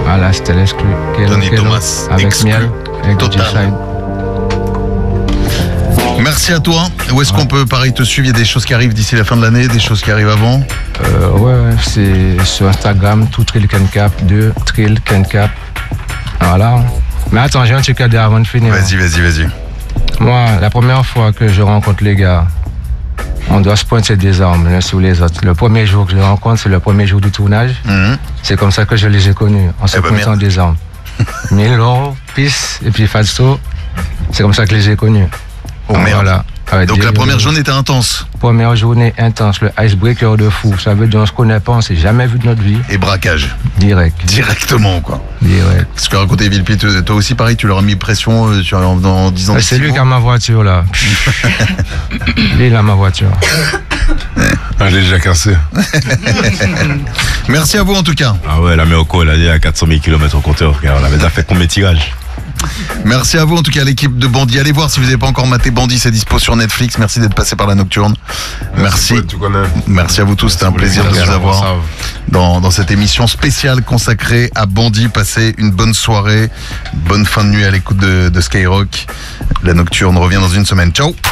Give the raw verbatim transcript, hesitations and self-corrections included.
Voilà, c'était l'exclu. Tony Thomas, avec exclu. miel, avec Total. G-Side. Merci à toi. Où est-ce Ouais. qu'on peut, pareil, te suivre? Il y a des choses qui arrivent d'ici la fin de l'année, des choses qui arrivent avant? Euh, ouais, ouais, c'est sur Instagram, tout Trill Kencap, deux Trill Kencap. Voilà. Mais attends, j'ai un truc à dire avant de finir. Vas-y, vas-y, vas-y. Moi, la première fois que je rencontre les gars, on doit se pointer des armes l'un sur les autres. Le premier jour que je les rencontre, c'est le premier jour du tournage. Mhm. C'est comme ça que je les ai connus, en se Eh ben, pointant merde. des armes. Milo, Peace et puis Fatso, c'est comme ça que je les ai connus. Oh, merde. Voilà. Avec Donc des- la première journée était intense. Première journée intense, le icebreaker de fou. Ça veut dire on se connaît pas, on s'est jamais vu de notre vie. Et braquage. Direct, Directement, quoi. direct. Ce que racontait Villepie, toi toi aussi, pareil, tu leur as mis pression euh, sur- en, en disant... Ah, des c'est petits lui mots. qui a ma voiture là. Lui il a ma voiture. Ah, je l'ai déjà cassé. Merci à vous, en tout cas. Ah ouais, la Méoco, elle a dit à quatre cent mille kilomètres au compteur, frère. Elle avait déjà fait combien de tirages? Merci à vous, en tout cas, l'équipe de Bandit. Allez voir si vous n'avez pas encore maté Bandit, c'est dispo sur Netflix. Merci d'être passé par la Nocturne. Merci. Ouais, tu connais. Merci à vous tous, c'était un plaisir de Merci, vous on avoir savent. dans, dans cette émission spéciale consacrée à Bandit. Passez une bonne soirée, bonne fin de nuit à l'écoute de, de Skyrock. La Nocturne revient dans une semaine. Ciao.